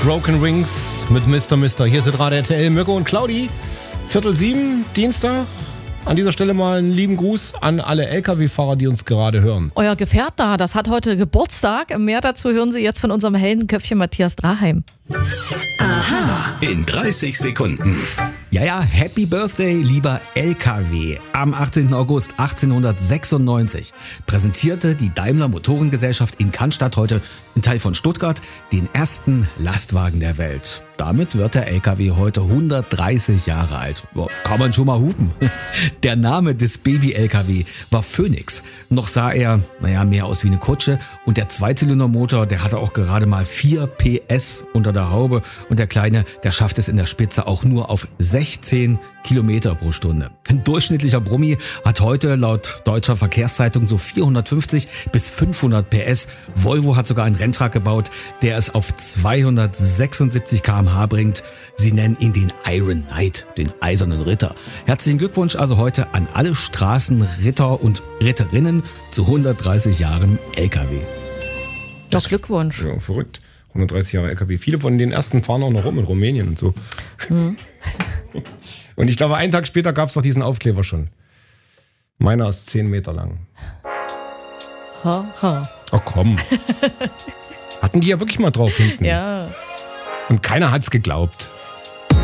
Broken Wings mit Mr. Mister. Hier sind gerade RTL, Mirko und Claudi. 6:45, Dienstag. An dieser Stelle mal einen lieben Gruß an alle LKW-Fahrer, die uns gerade hören. Euer Gefährt da, das hat heute Geburtstag. Mehr dazu hören Sie jetzt von unserem Heldenköpfchen Matthias Draheim. Aha. In 30 Sekunden. Ja, Happy Birthday, lieber LKW. Am 18. August 1896 präsentierte die Daimler Motorengesellschaft in Cannstatt, heute ein Teil von Stuttgart, den ersten Lastwagen der Welt. Damit wird der LKW heute 130 Jahre alt. Kann man schon mal hupen. Der Name des Baby-LKW war Phoenix. Noch sah er, mehr aus wie eine Kutsche. Und der Zweizylindermotor, der hatte auch gerade mal 4 PS unter der Haube. Und der Kleine, der schafft es in der Spitze auch nur auf 16 Kilometer pro Stunde. Ein durchschnittlicher Brummi hat heute laut Deutscher Verkehrszeitung so 450 bis 500 PS. Volvo hat sogar einen Renntruck gebaut, der es auf 276 km/h bringt. Sie nennen ihn den Iron Knight, den eisernen Ritter. Herzlichen Glückwunsch also heute an alle Straßenritter und Ritterinnen zu 130 Jahren LKW. Doch, Glückwunsch. Ja, verrückt. 130 Jahre LKW. Viele von den ersten fahren auch noch rum in Rumänien und so. Und ich glaube, einen Tag später gab es doch diesen Aufkleber schon. Meiner ist 10 Meter lang. Ha. Oh komm. Hatten die ja wirklich mal drauf hinten. Ja. Und keiner hat's geglaubt.